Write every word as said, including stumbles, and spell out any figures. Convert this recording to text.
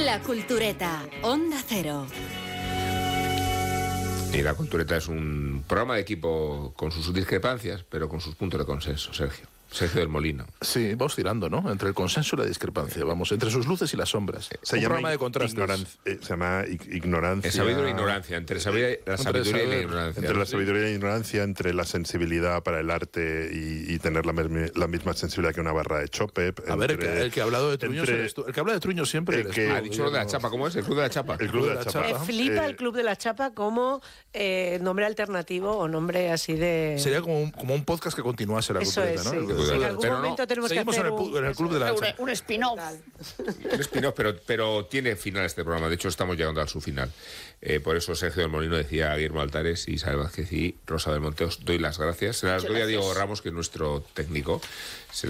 La Cultureta, Onda Cero. Y La Cultureta es un programa de equipo con sus discrepancias, pero con sus puntos de consenso, Sergio. Sergio del Molino. Sí, va oscilando, ¿no? Entre el consenso y la discrepancia, vamos, entre sus luces y las sombras. Se un llama programa de contrastes. ignorancia, eh, se llama ignorancia. Es sabiduría e ignorancia, entre sabiduría, la sabiduría y la ignorancia. Entre la sabiduría y la ignorancia, entre la sensibilidad para el arte y, y tener la, mesmi, la misma sensibilidad que una barra de chope. A ver, el que, el que ha hablado de Truño entre, eres tú. El que habla de Truño siempre el eres que, tú. Ha dicho lo de la chapa, ¿cómo es? El Club de la Chapa. El Club de la Chapa. Me flipa Eh, el Club de la Chapa como eh, nombre alternativo o nombre así de... Sería como un, como un podcast que continuase La Eso Cultureta, es, ¿no? sí. El- Pero En algún no, momento tenemos que Seguimos hacer en el, pu- en el Club de la un, Chapa. un spin-off. Un spin-off, pero, pero tiene final este programa. De hecho, estamos llegando a su final. Eh, por eso Sergio del Molino decía a Guillermo Altares, Isabel Vázquez y Rosa del Monte, os doy las gracias. Se las doy a Diego Ramos, que es nuestro técnico. Se